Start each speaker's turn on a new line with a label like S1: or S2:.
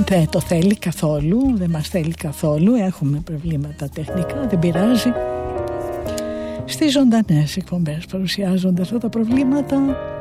S1: δεν το θέλει καθόλου, δεν μας θέλει καθόλου, έχουμε προβλήματα τεχνικά, δεν πειράζει. Στις ζωντανές εκπομπές παρουσιάζονται αυτά τα προβλήματα.